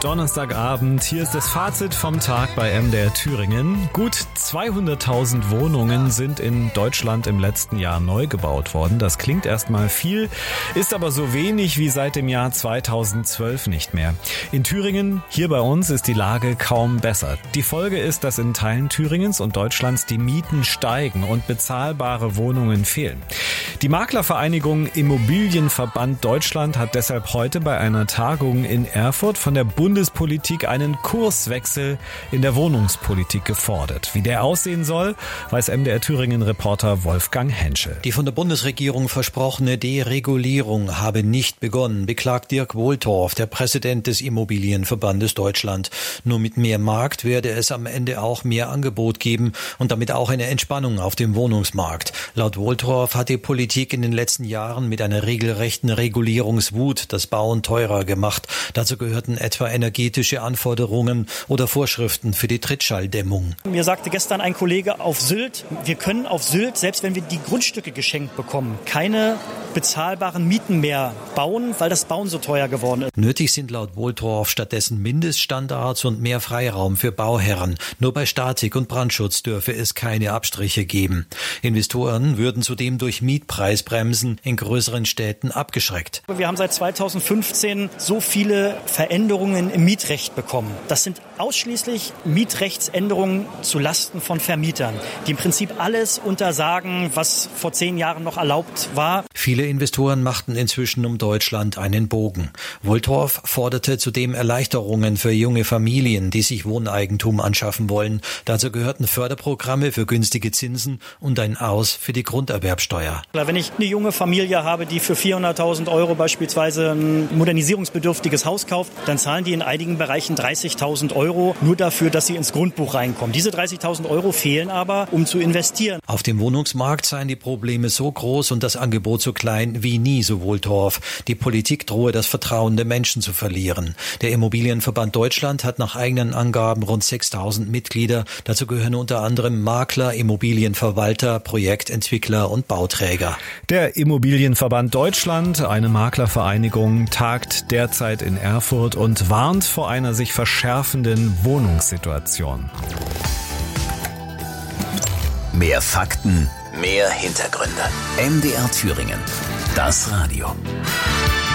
Donnerstagabend. Hier ist das Fazit vom Tag bei MDR Thüringen. Gut 200.000 Wohnungen sind in Deutschland im letzten Jahr neu gebaut worden. Das klingt erstmal viel, ist aber so wenig wie seit dem Jahr 2012 nicht mehr. In Thüringen, hier bei uns, ist die Lage kaum besser. Die Folge ist, dass in Teilen Thüringens und Deutschlands die Mieten steigen und bezahlbare Wohnungen fehlen. Die Maklervereinigung Immobilienverband Deutschland hat deshalb heute bei einer Tagung in Erfurt von der Bundespolitik einen Kurswechsel in der Wohnungspolitik gefordert. Wie der aussehen soll, weiß MDR Thüringen-Reporter Wolfgang Henschel. Die von der Bundesregierung versprochene Deregulierung habe nicht begonnen, beklagt Dirk Wohltorf, der Präsident des Immobilienverbandes Deutschland. Nur mit mehr Markt werde es am Ende auch mehr Angebot geben und damit auch eine Entspannung auf dem Wohnungsmarkt. Laut Wohltorf hat die Politik in den letzten Jahren mit einer regelrechten Regulierungswut das Bauen teurer gemacht. Dazu gehörten etwa energetische Anforderungen oder Vorschriften für die Trittschalldämmung. Mir sagte gestern ein Kollege auf Sylt, wir können auf Sylt, selbst wenn wir die Grundstücke geschenkt bekommen, keine bezahlbaren Mieten mehr bauen, weil das Bauen so teuer geworden ist. Nötig sind laut Wohltorf stattdessen Mindeststandards und mehr Freiraum für Bauherren. Nur bei Statik und Brandschutz dürfe es keine Abstriche geben. Investoren würden zudem durch Mietpreisbremsen in größeren Städten abgeschreckt. Wir haben seit 2015 so viele Veränderungen im Mietrecht bekommen. Das sind ausschließlich Mietrechtsänderungen zu Lasten von Vermietern, die im Prinzip alles untersagen, was vor 10 Jahren noch erlaubt war. Viele Investoren machten inzwischen um Deutschland einen Bogen. Wohltorf forderte zudem Erleichterungen für junge Familien, die sich Wohneigentum anschaffen wollen. Dazu gehörten Förderprogramme für günstige Zinsen und ein Aus für die Grunderwerbsteuer. Wenn ich eine junge Familie habe, die für 400.000 € beispielsweise ein modernisierungsbedürftiges Haus kauft, dann zahlen die in einigen Bereichen 30.000 € nur dafür, dass sie ins Grundbuch reinkommen. Diese 30.000 € fehlen aber, um zu investieren. Auf dem Wohnungsmarkt seien die Probleme so groß und das Angebot so klein wie nie, so Wohltorf. Die Politik drohe, das Vertrauen der Menschen zu verlieren. Der Immobilienverband Deutschland hat nach eigenen Angaben rund 6.000 Mitglieder. Dazu gehören unter anderem Makler, Immobilienverwalter, Projektentwickler und Bauträger. Der Immobilienverband Deutschland, eine Maklervereinigung, tagt derzeit in Erfurt und warnt vor einer sich verschärfenden Wohnungssituation. Mehr Fakten, mehr Hintergründe. MDR Thüringen. Das Radio.